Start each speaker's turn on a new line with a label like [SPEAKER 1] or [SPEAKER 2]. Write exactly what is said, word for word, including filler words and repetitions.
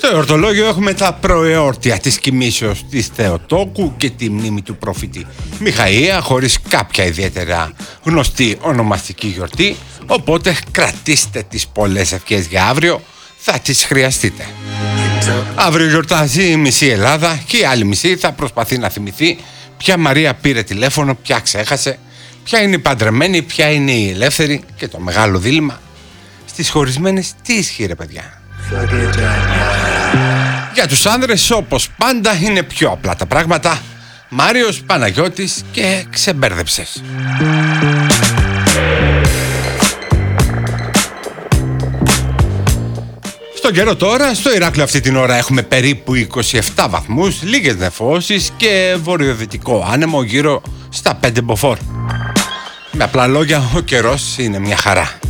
[SPEAKER 1] Στο εορτολόγιο έχουμε τα προεόρτια της κοιμήσεως της Θεοτόκου και τη μνήμη του προφήτη Μιχαία, χωρίς κάποια ιδιαίτερα γνωστή ονομαστική γιορτή, οπότε κρατήστε τις πολλές ευχές για αύριο, θα τις χρειαστείτε. Αύριο γιορτάζει η μισή Ελλάδα και η άλλη μισή θα προσπαθεί να θυμηθεί ποια Μαρία πήρε τηλέφωνο, ποια ξέχασε, ποια είναι η παντρεμένη, ποια είναι η ελεύθερη, και το μεγάλο δίλημμα: στις χωρισμένες τι ισχύει, ρε παιδιά? Για τους άνδρες, όπως πάντα, είναι πιο απλά τα πράγματα. Μάριος, Παναγιώτης και ξεμπέρδεψες. Στον καιρό τώρα, στο Ηράκλειο αυτή την ώρα έχουμε περίπου είκοσι επτά βαθμούς, λίγες νεφώσεις και βορειοδυτικό άνεμο γύρω στα πέντε μποφόρ. Με απλά λόγια, ο καιρός είναι μια χαρά.